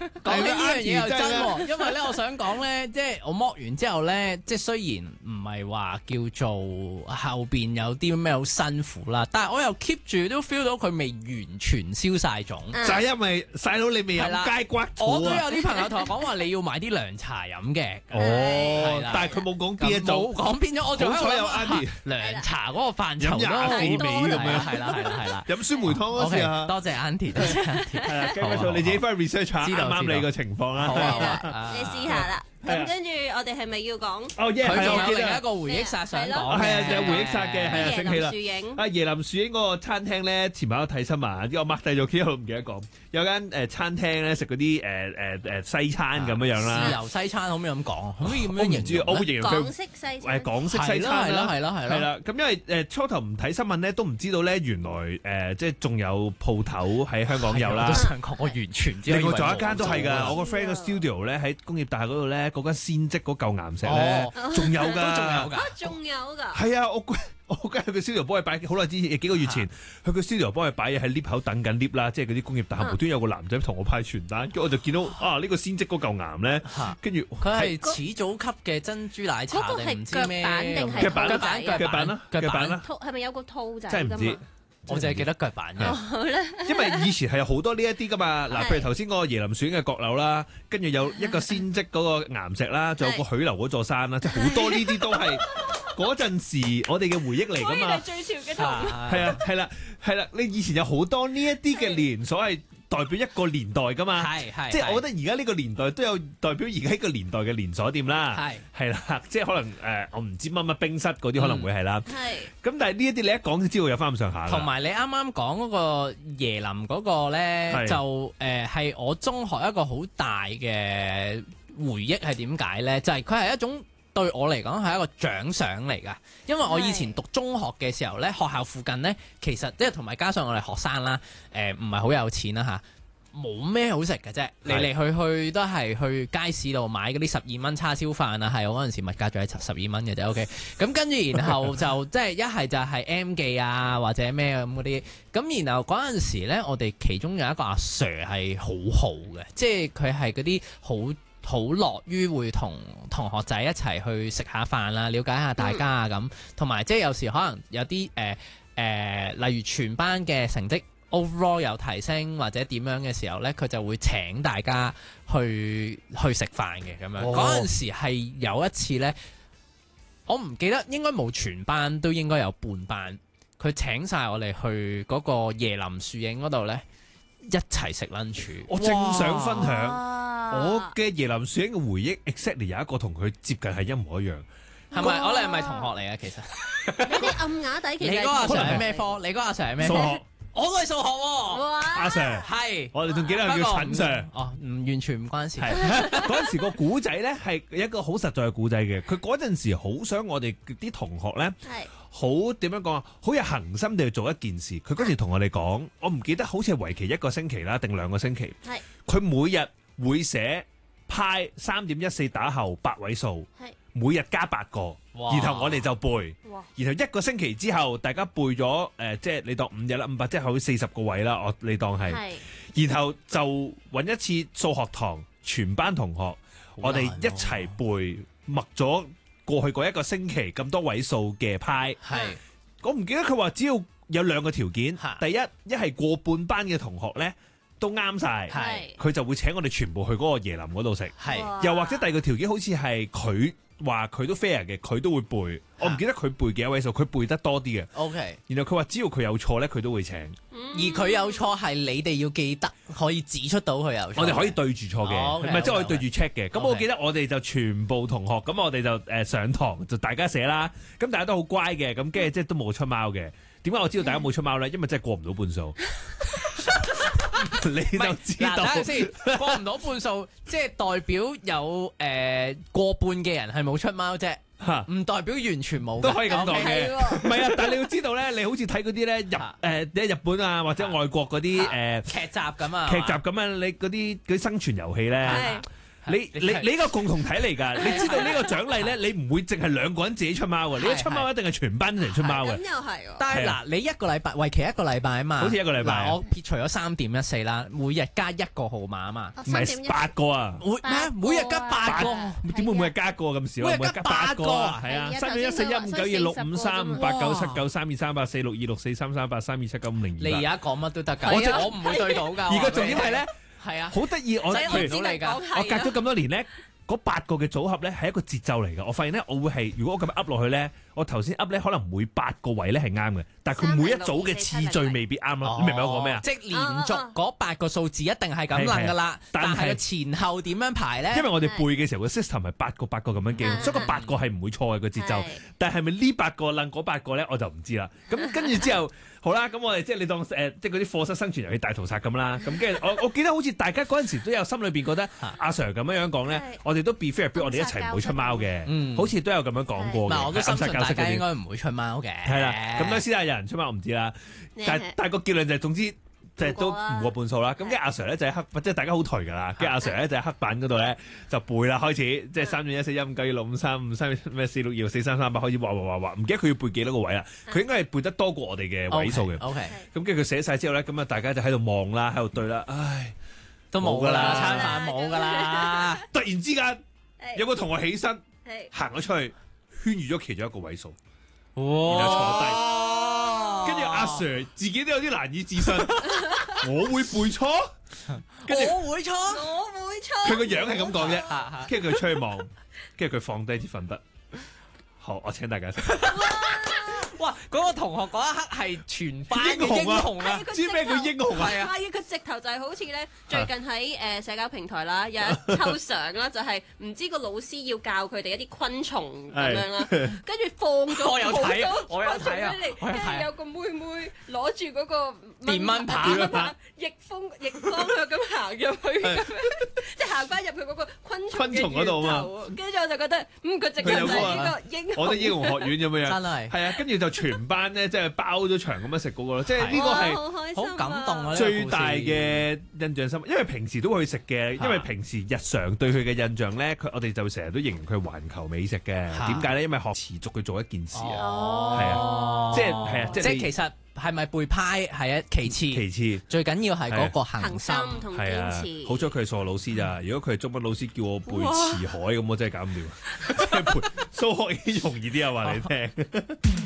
講起呢樣嘢又真喎，因為咧，我想講咧，即係我剝完之後咧，即係雖然唔係話叫做後邊有啲咩好辛苦啦，但係我又 keep 住都 feel 到佢未完全消晒腫， 就係因為細佬你未飲雞骨我都草啊。 有啲朋友同我講話你要買啲涼茶飲嘅， 哦啦， 但係佢冇講邊一種冇。講邊咗，我仲喺度好彩有諗 Andy 涼茶嗰個範疇飲24味咁樣係啦。 飲酸梅湯嗰 OK， 時啊， 多謝 Auntie，多謝 Auntie。 係啦，雞骨草你自己翻去 research 下， 知道啱啱你個情況啦。 好係啊啦，你試下啦。咁跟住我哋係咪要講？ 哦耶， 佢仲有係我記得。 另一個回憶殺想講係啊，就有回憶殺嘅，係啊，醒起啦椰林樹。影啊，椰林樹影嗰個餐廳咧，前排我睇新聞，因為我 mark 低咗，佢一路唔記得講。有間餐廳咧食嗰啲西餐咁樣樣豉啦。 油西餐可唔可以咁講？可以咁樣我唔知，我會形容佢港式西餐。 港式西餐啦。 係啦。 啦，咁因為初頭唔睇新聞咧，都唔知道咧，原來即係仲有鋪頭喺香港有啦我都。想講，我完全唔知。 另外仲有一間都係㗎， 冇我個 friend 個 studio 咧喺工業大廈嗰度咧，嗰間鮮跡嗰嚿岩石咧哦， 仲有㗎， 都仲有㗎啊，仲有㗎。 係啊，我梗係去個 studio 幫佢擺，好耐之前幾個月前去個 studio 幫佢擺嘢喺 lift 口等緊 lift 啦，即係嗰啲工業大廈無端有個男仔同我派傳單，跟住我就見到啊呢個鮮跡嗰嚿岩咧，跟住佢係始祖級嘅珍珠奶茶嗰個係定唔知咩腳板定係腳板兔仔啊腳板啦，腳板啦， 兔係咪有個兔仔㗎真係唔知嘛？。 我淨係記得腳板嘅。 好咧， 因為以前係有好多呢一啲噶嘛，嗱， 係譬如頭先嗰個椰林樹嘅閣樓啦，跟住有一個鮮跡嗰個岩石啦，仲有個許留嗰座山啦，即係好多呢啲都係嗰陣時我哋嘅回憶嚟噶嘛。 最潮嘅圖。 係啊，係啦，你以前有好多呢一啲嘅連鎖係代表一個年代噶嘛。 係即係我覺得而家呢個年代都有代表而家呢個年代嘅連鎖店啦。係啦，即係可能我唔知乜乜冰室嗰啲可能會係啦。 係。 咁但係呢一啲你一講就知道有翻咁上下㗎。 同埋你啱啱講嗰個椰林嗰個咧， 係就係我中學一個好大嘅回憶係點解咧？就係佢係一種對我嚟講係一個獎賞嚟㗎，因為我以前讀中學嘅時候咧，學校附近咧其實即係同埋加上我哋學生啦，唔係好有錢啦嚇。冇咩好食嘅啫，嚟嚟去去都係去街市度買嗰啲12蚊叉燒飯啊，係我嗰陣時物價仲係12蚊嘅啫。OK，咁跟住然後就即係一係就係 M 記啊或者咩咁嗰啲，咁然後嗰陣時咧，我哋其中有一個阿 Sir 係好好嘅，即係佢係嗰啲好樂於會同同學仔一齊去食下飯啦，了解下大家啊咁，同埋即係有時可能有啲例如全班嘅成績overall 有提升或者點樣嘅時候呢，佢就會請大家去食飯嘅咁樣。嗰陣時係有一次呢，我唔記得應該冇全班，都應該有半班。佢請晒我哋去嗰個椰林樹影嗰度呢，一齊食 lunch。 我正想分享哇我嘅椰林樹影嘅回憶 ，exactly 有一個同佢接近係一模一樣。 係咪？我哋係咪同學嚟啊？其實有啲暗啞底，其實你嗰個阿 Sir 係可能係咩科？你嗰個阿 Sir 係咩科？ 數學我都係數學喎。 哇！ 阿 Sir， 係， 我哋仲記得佢叫陳 Sir。 哦，唔完全唔關事。 係嗰陣時個古仔咧係一個好實在嘅古仔嘅，佢嗰陣時好想我哋啲同學咧， 係好點樣講啊？好有恒心地去做一件事。佢嗰時同我哋講，我唔記得好似係為期1個星期啦，定2個星期。 係佢每日會寫派3.14打後8位數， 係每日加8個， 哇然後我哋就背。 哇！ 然後1個星期之後，大家背咗即係你當5日啦，500即係好40個位啦，你當係。 係然後就揾一次數學堂，全班同學，我哋一齊背默咗過去嗰1個星期咁多位數嘅派。 係我唔記得佢話只要有2個條件， 嚇第一係過半班嘅同學呢都啱晒， 係佢就會請我哋全部去嗰個椰林嗰度食。 係哇又或者第二個條件好似係佢話佢都 fair 嘅，佢都會背。我唔記得佢背幾多位數，佢背得多啲嘅。 OK。 然後佢話只要佢有錯呢，佢都會請。 而佢有錯係你哋要記得，可以指出到佢有錯。 我哋可以對住錯嘅， 哦唔 ，OK， 係即係我哋 OK， 對住 check 嘅。咁 OK 我記得我哋就全部同學，咁我哋就上堂就大家寫啦。咁大家都好乖嘅，咁跟住即係都冇出貓嘅。點解我知道大家冇出貓咧？因為真係過唔到半數，你就知嗱， 道等陣先，過唔到半數，即係代表有過半嘅人係冇出貓啫， 嚇唔代表完全冇㗎。 都可以咁講 OK 嘅。 係喎唔係啊，但係你要知道咧，你好似睇嗰啲咧日本啊或者外國嗰啲劇集咁啊， 劇集咁樣，你嗰啲生存遊戲咧。 係你呢個共同體嚟㗎，你知道呢個獎勵咧，你唔會淨係兩個人自己出貓嘅，你一出貓一定係全班一齊出貓嘅。 咁又係喎。 但係嗱，你一個禮拜為期一個禮拜啊嘛， 好似一個禮拜嗱，我撇除咗3.14啦，每日加一個號碼啊嘛， 唔係8個啊？ 每日加8個， 點會每日加一個咁少啊？ 每日加8個啊？係啊，3、1、4、1、5、9、2、6、5、3、5、8、9、7、9、3、2、3、8、4、6、2、6、4、3、3、8、3、2、7、9、5、0、2。 你而家講乜都得㗎，我唔會對到㗎。 而個重點係咧， 係啊， 好得意，我所以我只能講係我隔咗咁多年咧。嗰8個嘅組合咧係一個節奏嚟嘅，我發現咧我會係如果我咁樣 up 落去咧，我頭先 up 咧可能每8個位咧係啱嘅，但係佢每一組嘅次序未必啱咯。你明唔明我講咩啊？ 即係連續嗰8個數字一定係咁諗㗎啦，但係個前後點樣排咧？ 因為我哋背嘅時候個 system 係8個咁樣記，所以個8個係唔會錯嘅個節奏。但係咪呢8個撚嗰8個咧我就唔知啦。咁跟住之後。好啦，咁我哋即係你當即係嗰啲課室生存遊戲大屠殺咁啦，咁跟住我記得好似大家嗰陣時都有心裏邊覺得阿 Sir 咁樣講咧，我哋都 be fair，我哋一齊唔會出貓嘅，好似都有咁樣講過嘅。 嗱，我都深信大家應該唔會出貓嘅。 係啦，咁當然有人出貓我唔知啦，但係個結論就係總之。就係都唔過半數啦，咁跟住阿 Sir 咧就喺黑，即係大家好頹㗎啦。跟住阿 Sir 咧就喺黑板嗰度咧就背啦，開始即係3、2、1、4、1、5、9、2、6、5、3、5、3咩4、6、2、6、4、3、3、8開始畫，唔記得佢要背幾多個位啦。佢應該係背得多過我哋嘅位數嘅。 OK， 咁跟住佢寫晒之後咧，咁啊大家就喺度望啦，喺度對啦，唉， 都冇㗎啦，餐飯冇㗎啦。 突然之間有個同學起身行咗出去，圈住咗其中一個位數，然後坐低。跟住阿 Sir 自己都有啲難以置信，我會背錯， 我會錯， 佢個樣係咁講啫，跟住佢出去望，跟住佢放低支粉筆。好，我請大家。 哇！嗰個同學嗰一刻係全班嘅英雄啊！ 知咩叫英雄啊？ 係啊！佢直頭就係好似咧，最近喺社交平台啦，有一抽相啦，就係唔知個老師要教佢哋一啲昆蟲咁樣啦，跟住放咗我有睇啊！我有睇啊！ 跟住有個妹妹攞住嗰個電蚊拍， 逆方向咁行入去，即係行翻入去嗰個昆蟲嗰度啊嘛。 跟住我就覺得，佢直頭就係呢個英雄。 我覺得英雄學院咁樣。 真係。係啊，跟住就全班咧，即係包咗場咁樣食嗰個咯，即係呢個係好感動啊！ 最大嘅印象深刻，因為平時都會去食嘅，因為平時日常對佢嘅印象咧，我哋就成日都形容佢環球美食嘅。點解咧？因為學持續去做一件事啊，係啊，即係其實係咪背派係啊？其次，最緊要係嗰個恒心同堅持。 好彩佢係數學老師咋，如果佢係中文老師叫我背辭海咁，我真係搞唔掂。即係背數學已經容易啲啊，話你聽。